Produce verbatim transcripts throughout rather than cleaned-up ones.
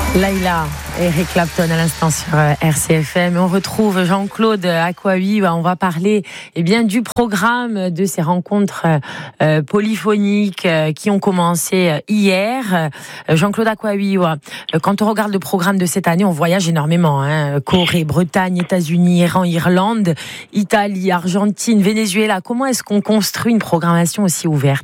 Laila, Eric Clapton à l'instant sur R C F M. On retrouve Jean-Claude Akouaoui. On va parler eh bien, du programme de ces rencontres euh, polyphoniques euh, qui ont commencé hier. Jean-Claude Akouaoui, ouais. Quand on regarde le programme de cette année, on voyage énormément. Hein. Corée, Bretagne, États-Unis, Iran, Irlande, Italie, Argentine, Venezuela. Comment est-ce qu'on construit une programmation aussi ouverte ?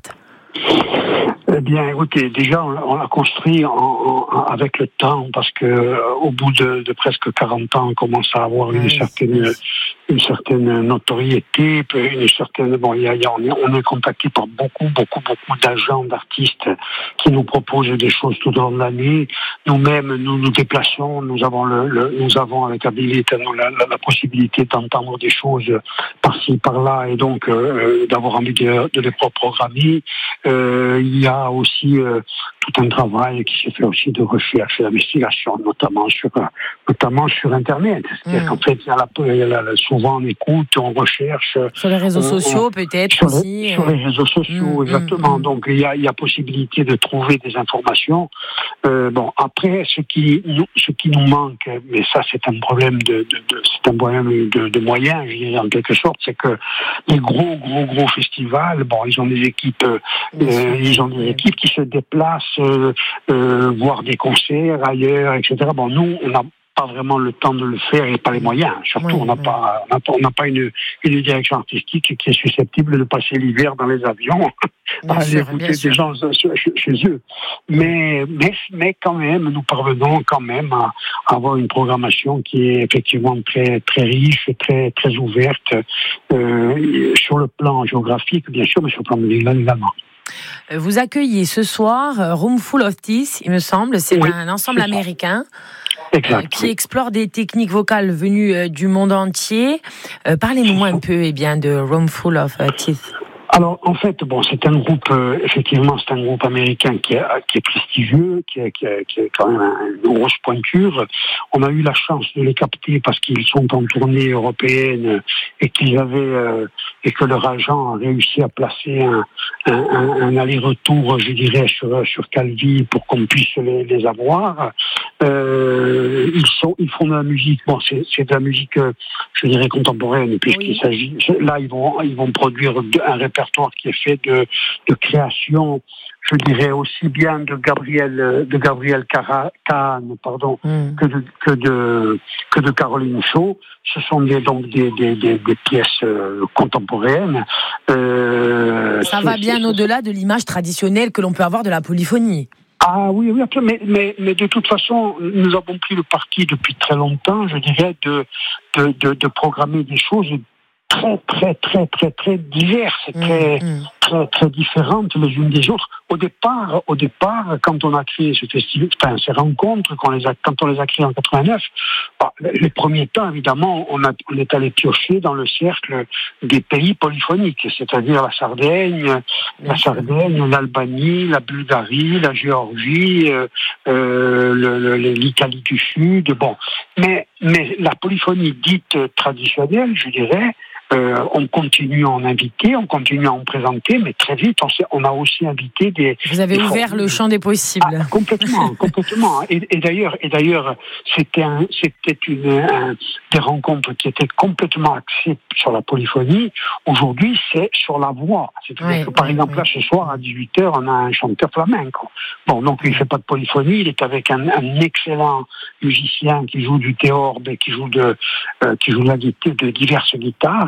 Eh bien, écoutez, déjà, on l'a construit en, en, avec le temps, parce que euh, au bout de, de presque quarante ans, on commence à avoir une certaine, une certaine notoriété, une certaine, bon, il y a, il y a, on, est, on est contacté par beaucoup, beaucoup, beaucoup d'agents, d'artistes qui nous proposent des choses tout au long de l'année. Nous-mêmes, nous nous déplaçons, nous avons le, le nous avons avec Abilité la, la, la possibilité d'entendre des choses par-ci, par-là, et donc euh, d'avoir envie de, de les programmer. Euh, il y a aussi euh, tout un travail qui se fait aussi de recherche et d'investigation, notamment sur notamment sur Internet. C'est-à-dire mmh. qu'en fait, il y a la, il y a la, souvent on écoute, on recherche sur les réseaux on, sociaux on, peut-être sur aussi. Les, sur les réseaux sociaux, mmh, exactement. Mmh. Donc il y a il y a possibilité de trouver des informations. Euh, bon, après, ce qui nous ce qui nous manque, mais ça c'est un problème de, de, de c'est un problème de, de moyens, je dirais en quelque sorte, c'est que les gros gros gros festivals, bon, ils ont des équipes, euh, ils ont des équipes qui se déplacent, euh, euh, voir des concerts ailleurs, et cetera. Bon, nous, on n'a pas vraiment le temps de le faire et pas les moyens. Surtout, oui, on n'a oui. pas, on n'a pas, on n'a pas une, une direction artistique qui est susceptible de passer l'hiver dans les avions à aller écouter des gens chez eux. Mais, mais, mais quand même, nous parvenons quand même à, à avoir une programmation qui est effectivement très, très riche, très, très ouverte, euh, sur le plan géographique, bien sûr, mais sur le plan musical également. Vous accueillez ce soir Room Full of Teeth, il me semble, c'est oui, un ensemble américain exact, qui oui. explore des techniques vocales venues du monde entier. Euh, parlez-nous un peu eh bien, de Room Full of Teeth. Alors, en fait, bon, c'est un groupe, euh, effectivement, c'est un groupe américain qui est, qui est prestigieux, qui est, qui, est, qui est quand même une grosse pointure. On a eu la chance de les capter parce qu'ils sont en tournée européenne et qu'ils avaient, euh, et que leur agent a réussi à placer un, un, un, un aller-retour, je dirais, sur, sur Calvi pour qu'on puisse les, les avoir. Euh, ils sont, ils font de la musique, bon, c'est, c'est de la musique, je dirais, contemporaine, puisqu'il oui. s'agit, là, ils vont, ils vont produire un répertoire qui est fait de, de création, je dirais aussi bien de Gabriel de Gabriel Kahn, pardon, mm. que de que de que de Caroline Shaw. Ce sont des donc des des des, des pièces euh, contemporaines. Euh, Ça va bien au-delà de l'image traditionnelle que l'on peut avoir de la polyphonie. Ah oui, oui, mais, mais, mais de toute façon, nous avons pris le parti depuis très longtemps, je dirais, de de de, de programmer des choses très, très, très, très, très diverses, très, mmh, mmh. très, très différentes les unes des autres. Au départ, au départ, quand on a créé ce festival, enfin, ces rencontres, quand, les a, quand on les a créées en quatre-vingt-neuf, bah, les premiers temps, évidemment, on, a, on est allé piocher dans le cercle des pays polyphoniques, c'est-à-dire la Sardaigne, mmh. la Sardaigne, l'Albanie, la Bulgarie, la Géorgie, euh, euh, le, le, l'Italie du Sud, bon. Mais, mais la polyphonie dite traditionnelle, je dirais, Euh, on continue à en inviter, on continue à en présenter, mais très vite, on, on a aussi invité des... Vous avez des ouvert formes. Le champ des possibles. Ah, complètement, complètement. Et, et d'ailleurs, et d'ailleurs, c'était, un, c'était une, un, des rencontres qui étaient complètement axées sur la polyphonie. Aujourd'hui, c'est sur la voix. C'est-à-dire oui, que, par oui, exemple, oui. là, ce soir, à dix-huit heures, on a un chanteur flamenco. Bon, donc, il ne fait pas de polyphonie, il est avec un, un excellent musicien qui joue du théorbe et qui joue de, euh, qui joue de la guitare, de diverses guitares.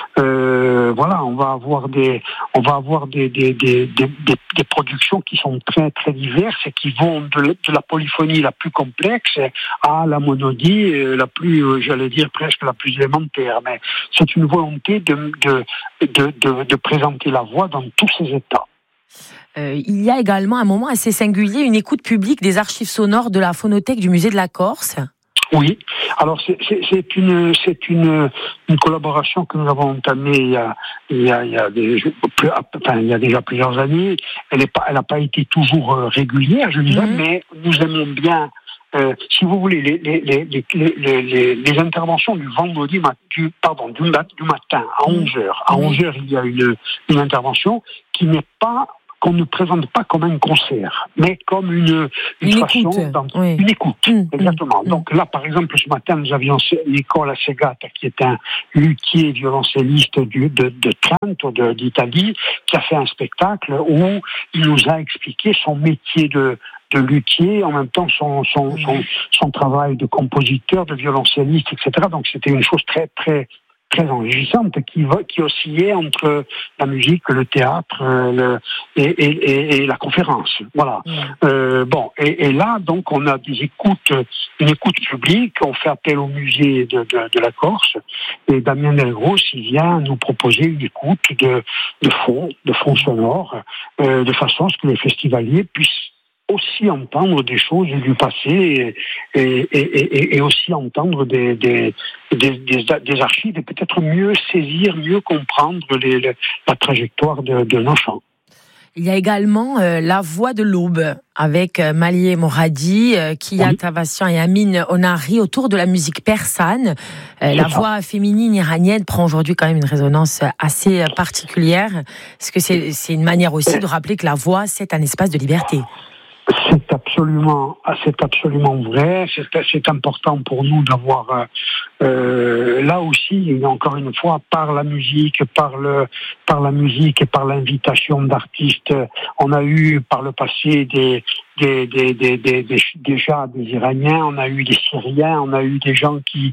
Euh, voilà, on va avoir des, on va avoir des des, des, des, des, des productions qui sont très très diverses et qui vont de, de la polyphonie la plus complexe à la monodie la plus, j'allais dire presque la plus élémentaire. Mais c'est une volonté de de de de, de présenter la voix dans tous ses états. Euh, il y a également un moment assez singulier, une écoute publique des archives sonores de la phonothèque du musée de la Corse. Oui, alors c'est, c'est, c'est une c'est une une collaboration que nous avons entamée il y a il y a il y a, des, enfin, il y a déjà plusieurs années. Elle est pas elle n'a pas été toujours régulière, je dirais, mmh. mais nous aimons bien. Euh, si vous voulez, les, les, les, les, les, les interventions du vendredi, du, pardon, du, du matin à onze heures. À onze heures, il y a une, une intervention qui n'est pas qu'on ne présente pas comme un concert, mais comme une, une, une façon écoute, oui. une écoute, mmh, exactement. Mmh. Donc là, par exemple, ce matin, nous avions Nicola Segata, qui est un luthier violoncelliste du, de, de Trento, de, d'Italie, qui a fait un spectacle où il nous a expliqué son métier de de luthier, en même temps son, son, son, son travail de compositeur, de violoncelliste, et cetera. Donc c'était une chose très, très, très enrichissante qui, qui oscillait entre la musique, le théâtre le, et, et, et la conférence. Voilà. Mmh. Euh, bon, et, et là, donc, on a des écoutes, une écoute publique, on fait appel au musée de, de, de la Corse, et Damien Delgros, il vient nous proposer une écoute de, de fond, de fond sonore, euh, de façon à ce que les festivaliers puissent aussi entendre des choses du passé et, et, et, et aussi entendre des, des, des, des, des archives et peut-être mieux saisir, mieux comprendre les, les, la trajectoire de, de nos chants. Il y a également euh, La Voix de l'Aube avec euh, Malieh Moradi, euh, Kia oui. Tavassian et Amine Onari autour de la musique persane. Euh, la ça. voix féminine iranienne prend aujourd'hui quand même une résonance assez particulière. Est-ce que c'est, c'est une manière aussi de rappeler que la voix, c'est un espace de liberté ? C'est absolument, c'est absolument vrai. C'est, c'est important pour nous d'avoir euh, là aussi, encore une fois, par la musique, par le, par la musique et par l'invitation d'artistes. On a eu par le passé des, des, des, des, des, des déjà des Iraniens, on a eu des Syriens, on a eu des gens qui,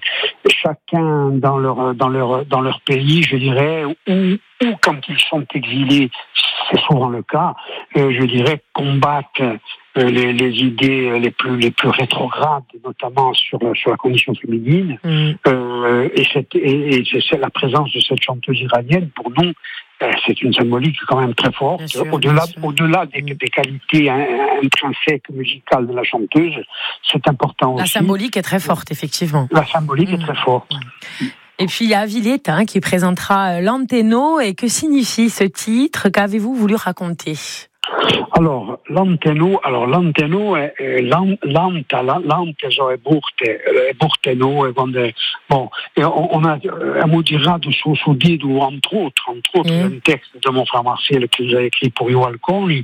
chacun dans leur, dans leur, dans leur pays, je dirais, ou, ou quand ils sont exilés, c'est souvent le cas, euh, je dirais, combattent Les, les idées les plus les plus rétrogrades, notamment sur sur la condition féminine, mmh. euh, et, cette, et, et c'est la présence de cette chanteuse iranienne pour nous, euh, c'est une symbolique quand même très forte. Sûr, au-delà au-delà des, mmh. des qualités intrinsèques musicales de la chanteuse, c'est important la aussi. La symbolique est très forte, effectivement. La symbolique mmh. est très forte. Mmh. Et puis il y a Avillette hein, qui présentera l'Antenno. Et que signifie ce titre ? Qu'avez-vous voulu raconter ? Alors, l'Antenno, alors l'Antenno è, è l'anta, l'ante so è burte, è burteno, e quando è, bon, et on, on a, on dira de su, su Didu, entre autres, entre autres, mm. un texte de mon frère Marcel que j'ai écrit pour Io Alconi,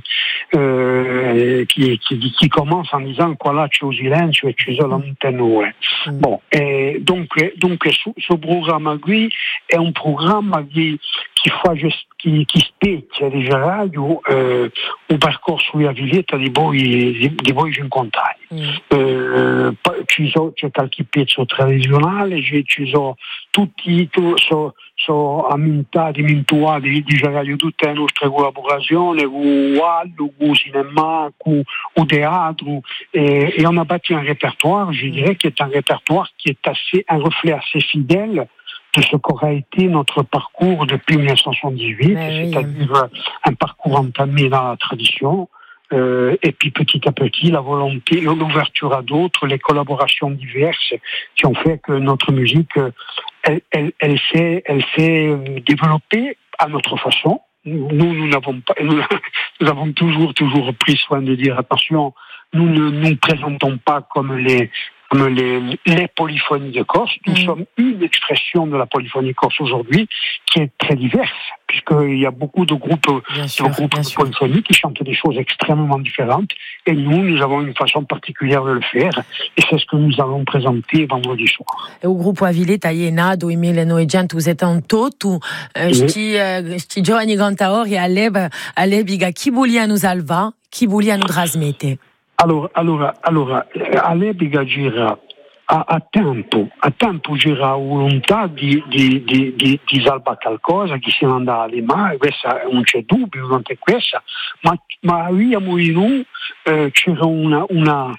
euh, qui, qui, qui commence en disant, qua là c'è un silenzio e c'è l'Antenno. Mm. Bon, et donc, donc, ce programme qui è un programma che, che fa chi, chi specchia di radio eh, un percorso a Villetta di voi, di, di voi incontrati. Mm. Eh, ci sono, c'è qualche pezzo tradizionale, ci sono tutti, sono so amintati, mintuati di radio tutte le nostre collaborazioni con Waldo, con cinema, con au teatro, et, et on a bâti un répertoire, je dirais, qui est un répertoire qui est assez, un reflet assez fidèle de ce qu'aura été notre parcours depuis dix-neuf cent soixante-dix-huit, oui, c'est-à-dire oui. un parcours entamé dans la tradition, euh, et puis petit à petit la volonté, l'ouverture à d'autres, les collaborations diverses qui ont fait que notre musique, elle, elle, elle s'est, elle s'est développée à notre façon. Nous, nous n'avons pas, nous, nous avons toujours, toujours pris soin de dire attention, nous ne nous présentons pas comme les comme les, les polyphonies de Corse. Nous mmh. sommes une expression de la polyphonie corse aujourd'hui qui est très diverse, puisqu'il y a beaucoup de groupes, de, sûr, groupes de polyphonie qui chantent des choses extrêmement différentes, et nous, nous avons une façon particulière de le faire, et c'est ce que nous allons présenter vendredi soir. E o gruppo Avilletta iena duemilanovecento settantotto, sti sti giovani cantatori all'epoca all'epoca chi volevano salvare, chi volevano trasmettere. Allora, allora, allora, all'epoca c'era a, a tempo, a tempo c'era volontà di, di, di, di, di salvare qualcosa, che si andava alle mani, questa non c'è dubbio, non è questa, ma, ma abbiamo in noi eh, c'era una, una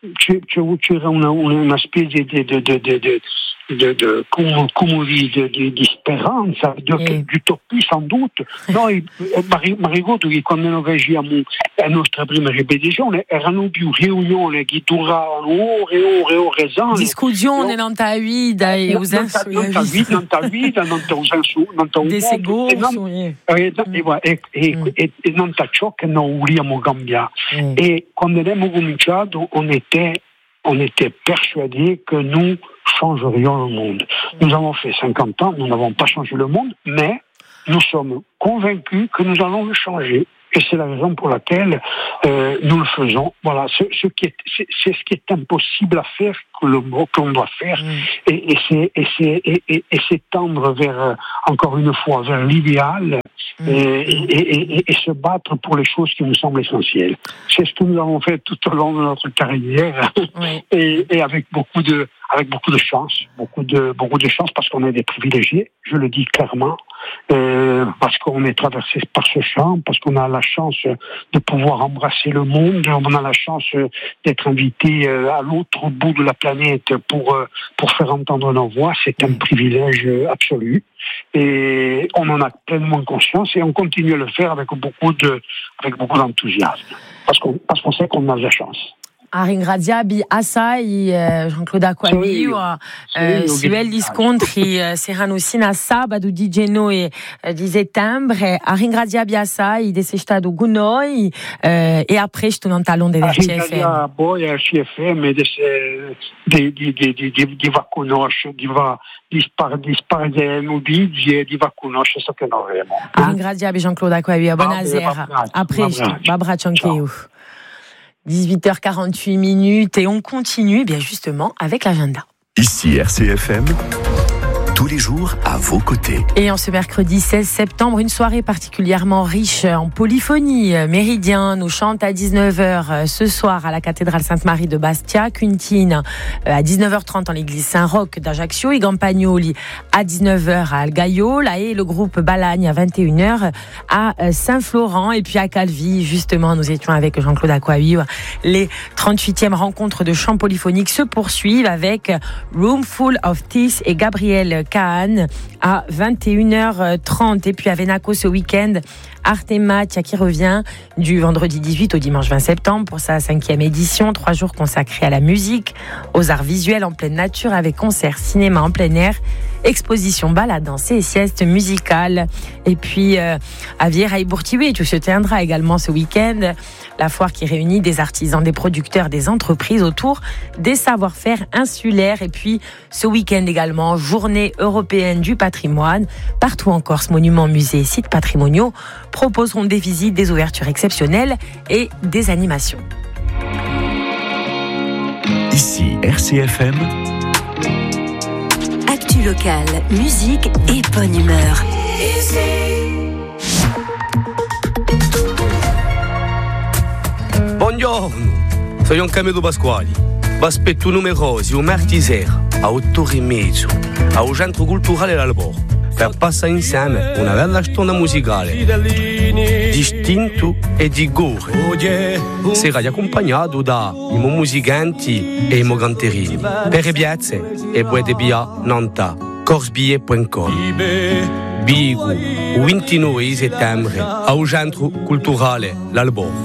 c'era una, una, una specie di, di, di, di, di De, de, come, come di, di, di speranza, di, mm. di utopia sans doute. Noi, mi ricordo che quando noi facevamo la nostra prima ripetizione erano più riunioni che duravano ore e ore e ore esame. Discussioni non ta vita e usanze. Non ta vita, non ta vita, non ta usanze, non ta usanze. E non ta ciò che noi vogliamo cambiare. Mm. E quando abbiamo cominciato, on était, on était persuadés que nous changerions le monde. Nous avons fait cinquante ans, nous n'avons pas changé le monde, mais nous sommes convaincus que nous allons le changer. Et c'est la raison pour laquelle euh, nous le faisons. Voilà, ce, ce qui est, c'est, c'est ce qui est impossible à faire que le qu'on doit faire, mmh. et, et c'est et c'est et, et, et c'est tendre vers encore une fois vers l'idéal, mmh. et, et, et, et se battre pour les choses qui nous semblent essentielles. C'est ce que nous avons fait tout au long de notre carrière, oui. et, et avec beaucoup de avec beaucoup de chance, beaucoup de beaucoup de chance parce qu'on est des privilégiés, je le dis clairement, euh, parce qu'on est traversé par ce champ, parce qu'on a la chance de pouvoir embrasser le monde, on a la chance d'être invité à l'autre bout de la planète pour pour faire entendre nos voix, c'est un privilège absolu et on en a pleinement conscience et on continue à le faire avec beaucoup de avec beaucoup d'enthousiasme parce qu'on parce qu'on sait qu'on a de la chance. A ringraziar bi assai Jean-Claude Acquaviva, suel discontri saranno sino a sabato di gennaio e di settembre. A ringraziar bi assai di essere stato con noi e a presto non talon del C F M. A ringraziar poi al C F M di di di di di va conoscere, di va di spar di spargere notizie, di va conoscere ciò che noi avremo. A ringraziar bi Jean-Claude Acquaviva, buonasera. A presto, babbraccio anche io. dix-huit heures quarante-huit minutes et on continue bien justement avec l'agenda. Ici R C F M, tous les jours à vos côtés. Et en ce mercredi seize septembre, une soirée particulièrement riche en polyphonie. Méridien nous chante à dix-neuf heures ce soir à la cathédrale Sainte-Marie de Bastia, Cuntine à dix-neuf heures trente en l'église Saint-Roch d'Ajaccio et Gampagnoli à dix-neuf heures à Algaio, là et le groupe Balagne à vingt et une heures à Saint-Florent et puis à Calvi. Justement, nous étions avec Jean-Claude Acquaviva. Les trente-huitièmes rencontres de chant polyphonique se poursuivent avec Room Full of Teeth et Gabriel Kahn à vingt et une heures trente. Et puis à Venaco ce week-end, Artematia qui revient du vendredi dix-huit au dimanche vingt septembre pour sa cinquième édition. Trois jours consacrés à la musique, aux arts visuels en pleine nature avec concerts, cinéma en plein air, exposition, balade, danse et sieste musicale. Et puis euh, à Vieira et Bourtioué, tout se tiendra également ce week-end. La foire qui réunit des artisans, des producteurs, des entreprises autour des savoir-faire insulaires. Et puis ce week-end également, journée européenne du patrimoine. Partout en Corse, monuments, musées, sites patrimoniaux proposeront des visites, des ouvertures exceptionnelles et des animations. Ici R C F M. Actu locale, musique et bonne humeur. Buongiorno, sono Camillo Pasquali. Vi aspetto numerosi o martedì sera a otto e mezzo al Centro Culturale L'Albor per passare insieme una bella storia musicale distinto e di gore. Sarà accompagnato da i musicanti e i canterini. Per le piazze e puoi via nanta corsbie punto com. Bigo, il ventinove settembre al Centro Culturale L'Albor.